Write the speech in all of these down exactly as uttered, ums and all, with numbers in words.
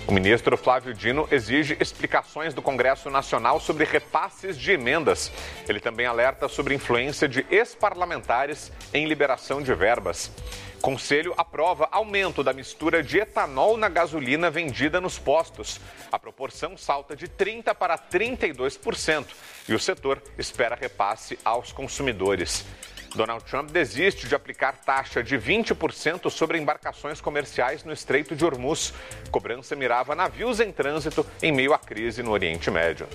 O ministro Flávio Dino exige explicações do Congresso Nacional sobre repasses de emendas. Ele também alerta sobre influência de ex-parlamentares em liberação de verbas. Conselho aprova aumento da mistura de etanol na gasolina vendida nos postos. A proporção salta de trinta por cento para trinta e dois por cento e o setor espera repasse aos consumidores. Donald Trump desiste de aplicar taxa de vinte por cento sobre embarcações comerciais no Estreito de Hormuz. Cobrança mirava navios em trânsito em meio à crise no Oriente Médio.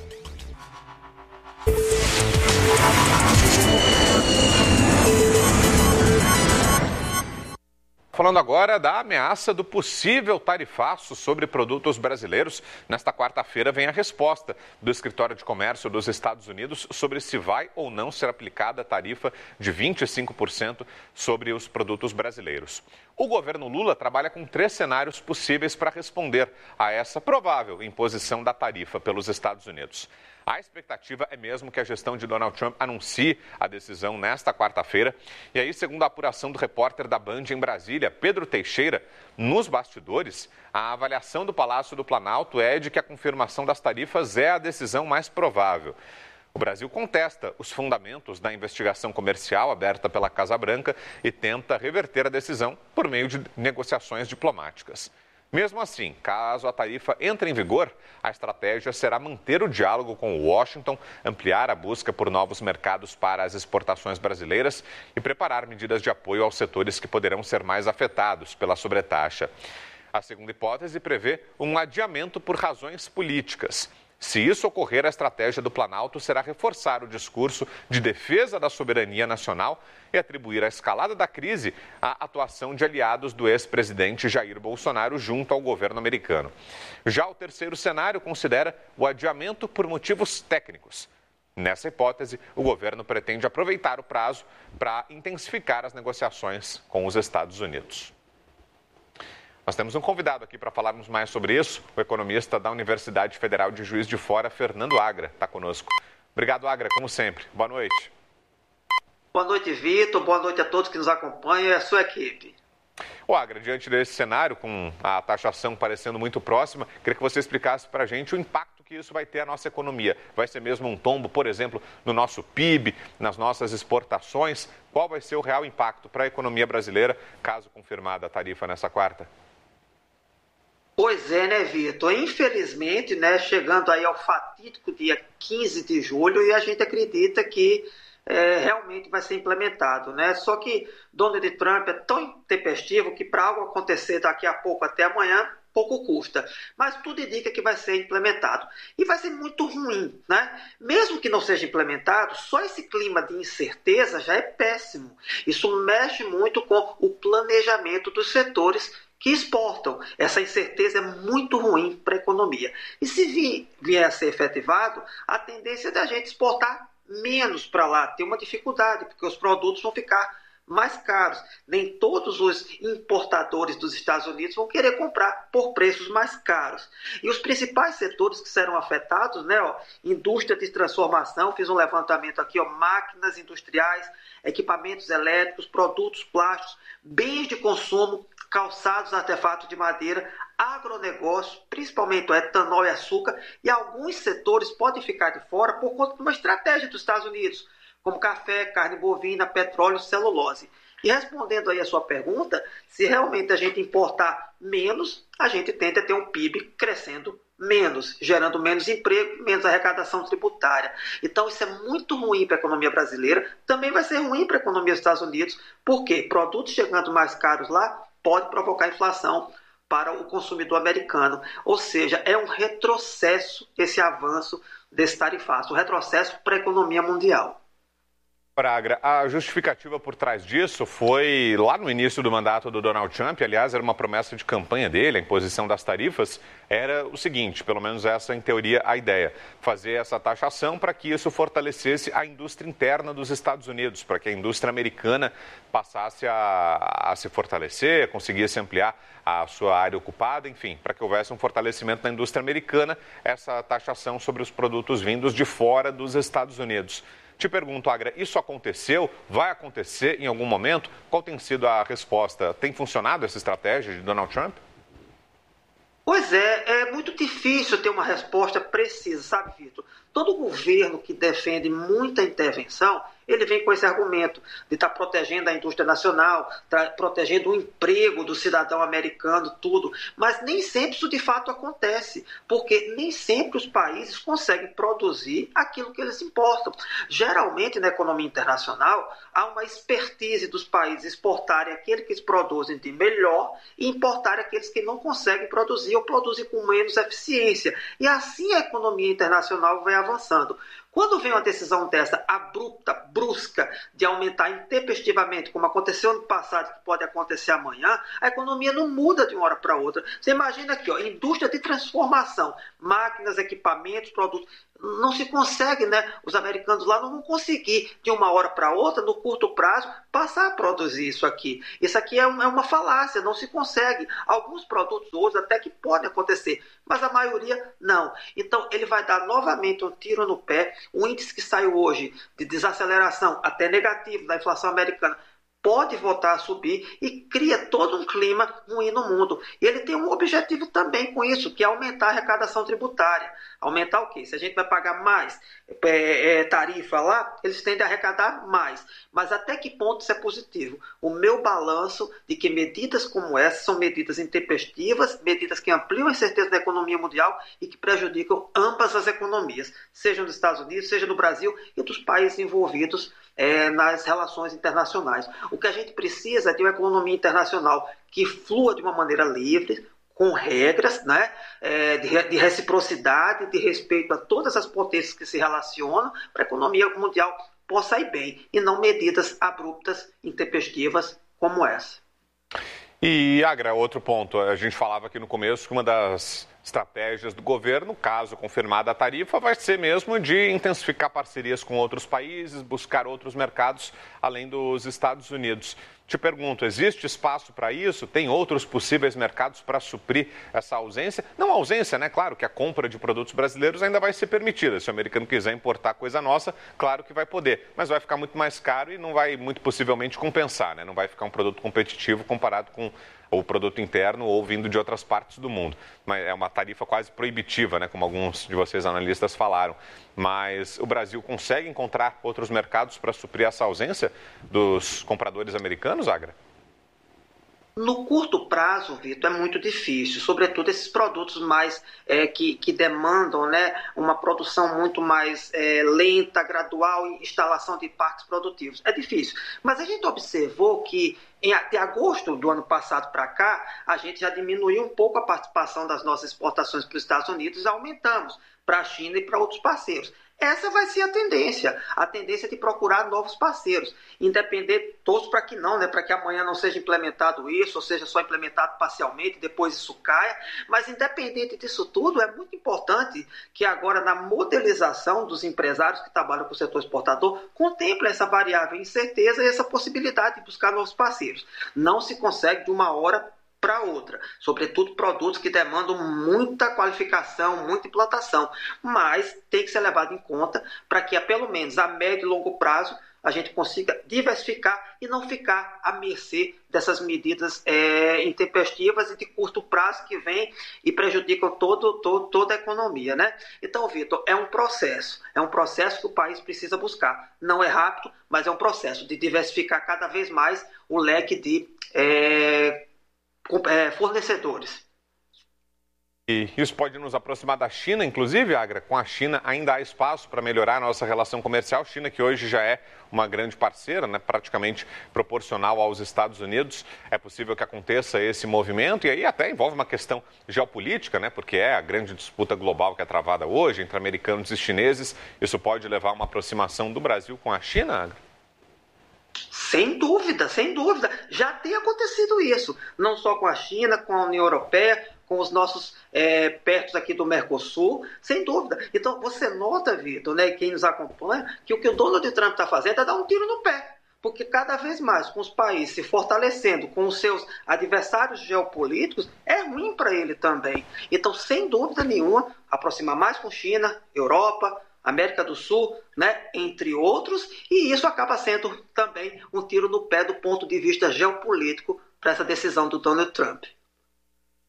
Falando agora da ameaça do possível tarifaço sobre produtos brasileiros. Nesta quarta-feira vem a resposta do Escritório de Comércio dos Estados Unidos sobre se vai ou não ser aplicada a tarifa de vinte e cinco por cento sobre os produtos brasileiros. O governo Lula trabalha com três cenários possíveis para responder a essa provável imposição da tarifa pelos Estados Unidos. A expectativa é mesmo que a gestão de Donald Trump anuncie a decisão nesta quarta-feira. E aí, segundo a apuração do repórter da Band em Brasília, Pedro Teixeira, nos bastidores, a avaliação do Palácio do Planalto é de que a confirmação das tarifas é a decisão mais provável. O Brasil contesta os fundamentos da investigação comercial aberta pela Casa Branca e tenta reverter a decisão por meio de negociações diplomáticas. Mesmo assim, caso a tarifa entre em vigor, a estratégia será manter o diálogo com Washington, ampliar a busca por novos mercados para as exportações brasileiras e preparar medidas de apoio aos setores que poderão ser mais afetados pela sobretaxa. A segunda hipótese prevê um adiamento por razões políticas. Se isso ocorrer, a estratégia do Planalto será reforçar o discurso de defesa da soberania nacional e atribuir a escalada da crise à atuação de aliados do ex-presidente Jair Bolsonaro junto ao governo americano. Já o terceiro cenário considera o adiamento por motivos técnicos. Nessa hipótese, o governo pretende aproveitar o prazo para intensificar as negociações com os Estados Unidos. Nós temos um convidado aqui para falarmos mais sobre isso, o economista da Universidade Federal de Juiz de Fora, Fernando Agra, está conosco. Obrigado, Agra, como sempre. Boa noite. Boa noite, Vitor. Boa noite a todos que nos acompanham e a sua equipe. O Agra, diante desse cenário, com a taxação parecendo muito próxima, queria que você explicasse para a gente o impacto que isso vai ter na nossa economia. Vai ser mesmo um tombo, por exemplo, no nosso P I B, nas nossas exportações? Qual vai ser o real impacto para a economia brasileira, caso confirmada a tarifa nessa quarta? Pois é, né, Vitor? Infelizmente, né, chegando aí ao fatídico dia quinze de julho, e a gente acredita que é, realmente vai ser implementado, né? Só que Donald Trump é tão intempestivo que para algo acontecer daqui a pouco até amanhã, pouco custa. Mas tudo indica que vai ser implementado. E vai ser muito ruim, né? Mesmo que não seja implementado, só esse clima de incerteza já é péssimo. Isso mexe muito com o planejamento dos setores que exportam. Essa incerteza é muito ruim para a economia. E se vier a ser efetivado, a tendência é da gente exportar menos para lá, ter uma dificuldade, porque os produtos vão ficar mais caros. Nem todos os importadores dos Estados Unidos vão querer comprar por preços mais caros. E os principais setores que serão afetados, né, ó, indústria de transformação, fiz um levantamento aqui, ó, máquinas industriais, equipamentos elétricos, produtos plásticos, bens de consumo, calçados, artefatos de madeira, agronegócio, principalmente o etanol e açúcar, e alguns setores podem ficar de fora por conta de uma estratégia dos Estados Unidos, como café, carne bovina, petróleo, celulose. E respondendo aí a sua pergunta, se realmente a gente importar menos, a gente tende a ter um P I B crescendo menos, gerando menos emprego, menos arrecadação tributária. Então isso é muito ruim para a economia brasileira, também vai ser ruim para a economia dos Estados Unidos, porque produtos chegando mais caros lá pode provocar inflação para o consumidor americano. Ou seja, é um retrocesso esse avanço desse tarifaço, um retrocesso para a economia mundial. Agra, a justificativa por trás disso foi, lá no início do mandato do Donald Trump, aliás, era uma promessa de campanha dele, a imposição das tarifas, era o seguinte, pelo menos essa em teoria a ideia, fazer essa taxação para que isso fortalecesse a indústria interna dos Estados Unidos, para que a indústria americana passasse a, a se fortalecer, conseguisse ampliar a sua área ocupada, enfim, para que houvesse um fortalecimento da indústria americana, essa taxação sobre os produtos vindos de fora dos Estados Unidos. Te pergunto, Agra, isso aconteceu? Vai acontecer em algum momento? Qual tem sido a resposta? Tem funcionado essa estratégia de Donald Trump? Pois é, é muito difícil ter uma resposta precisa, sabe, Vitor? Todo governo que defende muita intervenção, ele vem com esse argumento de estar protegendo a indústria nacional, tá protegendo o emprego do cidadão americano, tudo. Mas nem sempre isso de fato acontece, porque nem sempre os países conseguem produzir aquilo que eles importam. Geralmente, na economia internacional, há uma expertise dos países exportarem aquilo que eles produzem de melhor e importarem aqueles que não conseguem produzir ou produzem com menos eficiência. E assim a economia internacional vai avançando. Quando vem uma decisão dessa abrupta, brusca, de aumentar intempestivamente, como aconteceu ano passado, que pode acontecer amanhã, a economia não muda de uma hora para outra. Você imagina aqui, ó, indústria de transformação, máquinas, equipamentos, produtos. Não se consegue, né? Os americanos lá não vão conseguir, de uma hora para outra, no curto prazo, passar a produzir isso aqui. Isso aqui é uma falácia, não se consegue. Alguns produtos hoje até que podem acontecer, mas a maioria não. Então, ele vai dar novamente um tiro no pé. O índice que saiu hoje de desaceleração, até negativo, da inflação americana, pode voltar a subir e cria todo um clima ruim no mundo. E ele tem um objetivo também com isso, que é aumentar a arrecadação tributária. Aumentar o quê? Se a gente vai pagar mais é, é, tarifa lá, eles tendem a arrecadar mais. Mas até que ponto isso é positivo? O meu balanço de que medidas como essa são medidas intempestivas, medidas que ampliam a incerteza da economia mundial e que prejudicam ambas as economias, seja nos Estados Unidos, seja no Brasil e dos países envolvidos é, nas relações internacionais. O que a gente precisa é de uma economia internacional que flua de uma maneira livre, com regras, né, de reciprocidade, de respeito a todas as potências que se relacionam, para a economia mundial possa ir bem, e não medidas abruptas, intempestivas como essa. E, Agra, outro ponto, a gente falava aqui no começo que uma das estratégias do governo, caso confirmada a tarifa, vai ser mesmo de intensificar parcerias com outros países, buscar outros mercados além dos Estados Unidos. Te pergunto, existe espaço para isso? Tem outros possíveis mercados para suprir essa ausência? Não ausência, né? Claro que a compra de produtos brasileiros ainda vai ser permitida. Se o americano quiser importar coisa nossa, claro que vai poder. Mas vai ficar muito mais caro e não vai, muito possivelmente, compensar, né? Não vai ficar um produto competitivo comparado com o produto interno ou vindo de outras partes do mundo. Mas é uma tarifa quase proibitiva, né? Como alguns de vocês analistas falaram. Mas o Brasil consegue encontrar outros mercados para suprir essa ausência dos compradores americanos, Agra? No curto prazo, Vitor, é muito difícil, sobretudo esses produtos mais é, que, que demandam, né, uma produção muito mais é, lenta, gradual e instalação de parques produtivos. É difícil. Mas a gente observou que em, de agosto do ano passado para cá, a gente já diminuiu um pouco a participação das nossas exportações para os Estados Unidos e aumentamos para a China e para outros parceiros. Essa vai ser a tendência, a tendência de procurar novos parceiros, independente, todos para que não, né, para que amanhã não seja implementado isso, ou seja só implementado parcialmente, depois isso caia, mas independente disso tudo, é muito importante que agora na modelização dos empresários que trabalham com o setor exportador, contemple essa variável incerteza e essa possibilidade de buscar novos parceiros. Não se consegue de uma hora para outra, sobretudo produtos que demandam muita qualificação, muita implantação, mas tem que ser levado em conta para que, pelo menos a médio e longo prazo, a gente consiga diversificar e não ficar à mercê dessas medidas é, intempestivas e de curto prazo que vêm e prejudicam todo, todo, toda a economia, né? Então, Vitor, é um processo, é um processo que o país precisa buscar. Não é rápido, mas é um processo de diversificar cada vez mais o leque de é, fornecedores. E isso pode nos aproximar da China, inclusive, Agra? Com a China ainda há espaço para melhorar a nossa relação comercial. China, que hoje já é uma grande parceira, né, praticamente proporcional aos Estados Unidos. É possível que aconteça esse movimento e aí até envolve uma questão geopolítica, né, porque é a grande disputa global que é travada hoje entre americanos e chineses. Isso pode levar a uma aproximação do Brasil com a China, Agra? Sem dúvida, sem dúvida. Já tem acontecido isso, não só com a China, com a União Europeia, com os nossos é, pertos aqui do Mercosul, sem dúvida. Então, você nota, Vitor, né, quem nos acompanha, que o que o Donald Trump está fazendo é dar um tiro no pé. Porque cada vez mais, com os países se fortalecendo com os seus adversários geopolíticos, é ruim para ele também. Então, sem dúvida nenhuma, aproximar mais com China, Europa, América do Sul, né, entre outros, e isso acaba sendo também um tiro no pé do ponto de vista geopolítico para essa decisão do Donald Trump.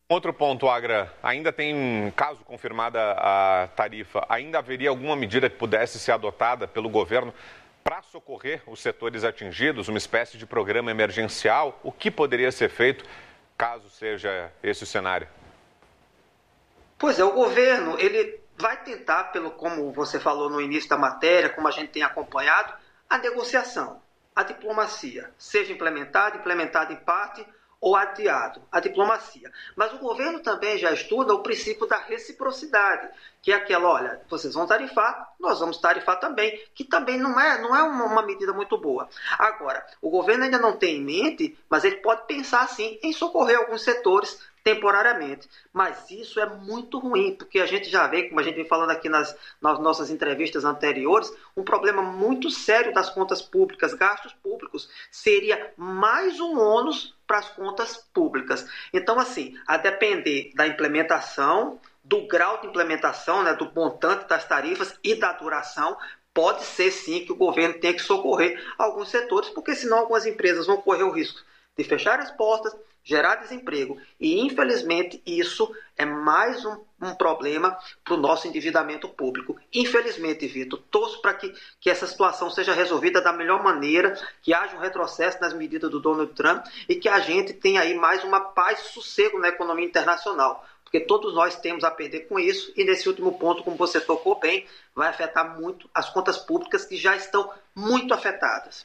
Outro ponto, Agra, ainda tem, caso confirmada a tarifa, ainda haveria alguma medida que pudesse ser adotada pelo governo para socorrer os setores atingidos, uma espécie de programa emergencial? O que poderia ser feito caso seja esse o cenário? Pois é, o governo ele vai tentar, pelo como você falou no início da matéria, como a gente tem acompanhado, a negociação, a diplomacia, seja implementada, implementada em parte ou adiado, a diplomacia. Mas o governo também já estuda o princípio da reciprocidade, que é aquela, olha, vocês vão tarifar, nós vamos tarifar também, que também não é, não é uma, uma medida muito boa. Agora, o governo ainda não tem em mente, mas ele pode pensar sim em socorrer alguns setores temporariamente. Mas isso é muito ruim, porque a gente já vê, como a gente vem falando aqui nas, nas nossas entrevistas anteriores, um problema muito sério das contas públicas, gastos públicos. Seria mais um ônus para as contas públicas. Então, assim, a depender da implementação, do grau de implementação, né, do montante das tarifas e da duração, pode ser sim que o governo tenha que socorrer alguns setores, porque senão algumas empresas vão correr o risco de fechar as portas, gerar desemprego. E, infelizmente, isso é mais um, um problema para o nosso endividamento público. Infelizmente, Vitor, torço para que, que essa situação seja resolvida da melhor maneira, que haja um retrocesso nas medidas do Donald Trump e que a gente tenha aí mais uma paz e sossego na economia internacional. Porque todos nós temos a perder com isso e, nesse último ponto, como você tocou bem, vai afetar muito as contas públicas que já estão muito afetadas.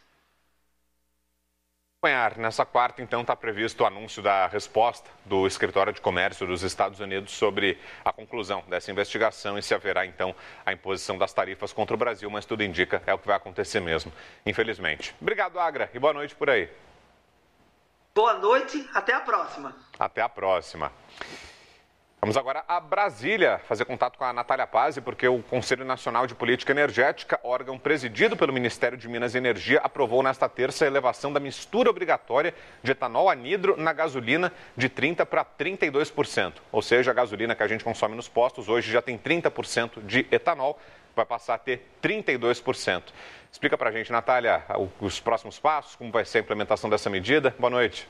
Nessa quarta, então, está previsto o anúncio da resposta do Escritório de Comércio dos Estados Unidos sobre a conclusão dessa investigação e se haverá, então, a imposição das tarifas contra o Brasil, mas tudo indica é o que vai acontecer mesmo, infelizmente. Obrigado, Agra, e boa noite por aí. Boa noite, até a próxima. Até a próxima. Vamos agora a Brasília fazer contato com a Natália Pazzi, porque o Conselho Nacional de Política Energética, órgão presidido pelo Ministério de Minas e Energia, aprovou nesta terça a elevação da mistura obrigatória de etanol anidro na gasolina de trinta por cento para trinta e dois por cento. Ou seja, a gasolina que a gente consome nos postos hoje já tem trinta por cento de etanol, vai passar a ter trinta e dois por cento. Explica pra gente, Natália, os próximos passos, como vai ser a implementação dessa medida. Boa noite.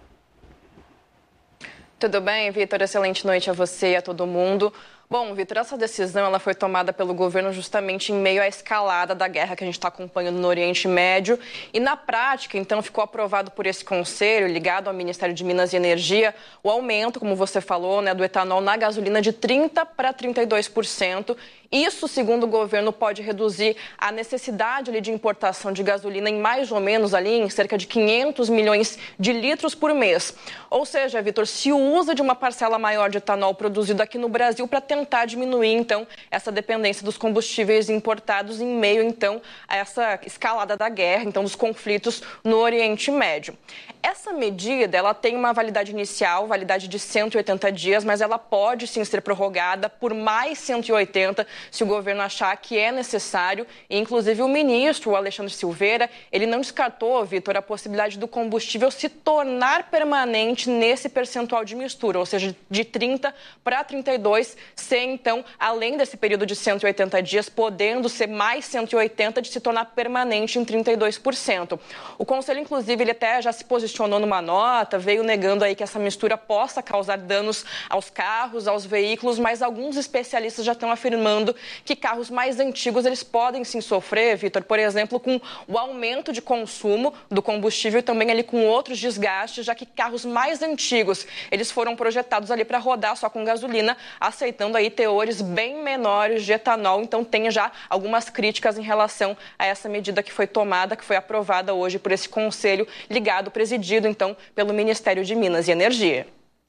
Tudo bem, Vitor? Excelente noite a você e a todo mundo. Bom, Vitor, essa decisão ela foi tomada pelo governo justamente em meio à escalada da guerra que a gente está acompanhando no Oriente Médio. E, na prática, então, ficou aprovado por esse conselho, ligado ao Ministério de Minas e Energia, o aumento, como você falou, né, do etanol na gasolina de trinta por cento para trinta e dois por cento. Isso, segundo o governo, pode reduzir a necessidade ali, de importação de gasolina em mais ou menos ali, em cerca de quinhentos milhões de litros por mês. Ou seja, Vitor, se usa de uma parcela maior de etanol produzido aqui no Brasil para tentar diminuir, então, essa dependência dos combustíveis importados em meio, então, a essa escalada da guerra, então, dos conflitos no Oriente Médio. Essa medida, ela tem uma validade inicial, validade de cento e oitenta dias, mas ela pode sim ser prorrogada por mais cento e oitenta se o governo achar que é necessário. E, inclusive, o ministro, o Alexandre Silveira, ele não descartou, Vitor, a possibilidade do combustível se tornar permanente nesse percentual de mistura, ou seja, de trinta para trinta e dois, sem, então, além desse período de cento e oitenta dias, podendo ser mais cento e oitenta de se tornar permanente em trinta e dois por cento. O Conselho, inclusive, ele até já se posicionou numa nota, veio negando aí que essa mistura possa causar danos aos carros, aos veículos, mas alguns especialistas já estão afirmando que carros mais antigos, eles podem sim sofrer, Vitor, por exemplo, com o aumento de consumo do combustível e também ali com outros desgastes, já que carros mais antigos, eles foram projetados ali para rodar só com gasolina, aceitando aí teores bem menores de etanol. Então tem já algumas críticas em relação a essa medida que foi tomada, que foi aprovada hoje por esse conselho ligado, presidido então pelo Ministério de Minas e Energia.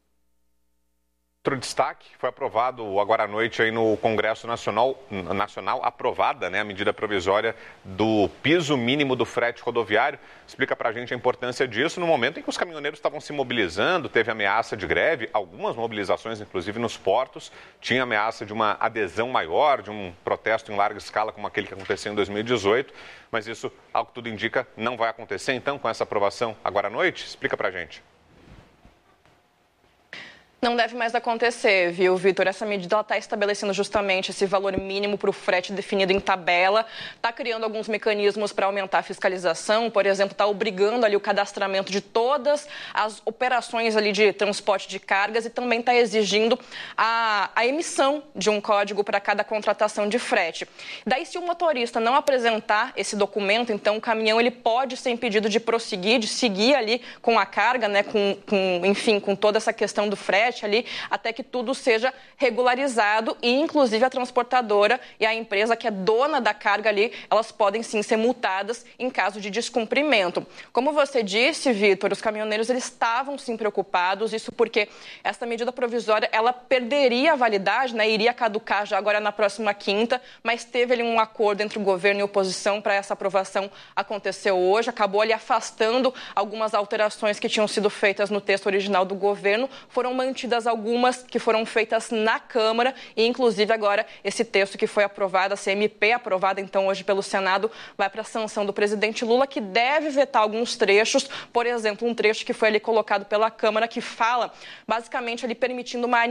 Outro destaque, foi aprovado agora à noite aí no Congresso Nacional, Nacional aprovada, né, a medida provisória do piso mínimo do frete rodoviário. Explica pra gente a importância disso no momento em que os caminhoneiros estavam se mobilizando, teve ameaça de greve, algumas mobilizações, inclusive nos portos, tinha ameaça de uma adesão maior, de um protesto em larga escala como aquele que aconteceu em dois mil e dezoito, mas isso, ao que tudo indica, não vai acontecer então com essa aprovação agora à noite? Explica pra gente. Não deve mais acontecer, viu, Vitor? Essa medida está estabelecendo justamente esse valor mínimo para o frete definido em tabela, está criando alguns mecanismos para aumentar a fiscalização, por exemplo, está obrigando ali o cadastramento de todas as operações ali de transporte de cargas e também está exigindo a, a emissão de um código para cada contratação de frete. Daí, se o motorista não apresentar esse documento, então o caminhão ele pode ser impedido de prosseguir, de seguir ali com a carga, né, com, com, enfim, com toda essa questão do frete ali, até que tudo seja regularizado e, inclusive, a transportadora e a empresa que é dona da carga ali, elas podem sim ser multadas em caso de descumprimento. Como você disse, Vitor, os caminhoneiros eles estavam sim preocupados, isso porque essa medida provisória ela perderia a validade, né, iria caducar já agora na próxima quinta, mas teve ali um acordo entre o governo e a oposição para essa aprovação acontecer hoje, acabou ali afastando algumas alterações que tinham sido feitas no texto original do governo, foram mantidas algumas que foram feitas na Câmara e, inclusive, agora esse texto que foi aprovado, a C M P aprovada então hoje pelo Senado, vai para a sanção do presidente Lula, que deve vetar alguns trechos, por exemplo, um trecho que foi ali colocado pela Câmara que fala, basicamente, ali permitindo uma